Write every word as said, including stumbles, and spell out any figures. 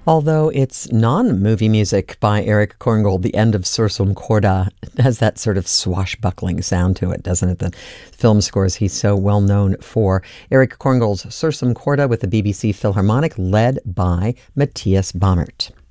Although it's non-movie music by Erich Korngold, the end of Sursum Corda has that sort of swashbuckling sound to it, doesn't it? The film scores he's so well known for. Erich Korngold's Sursum Corda with the B B C Philharmonic, led by Matthias Baumert.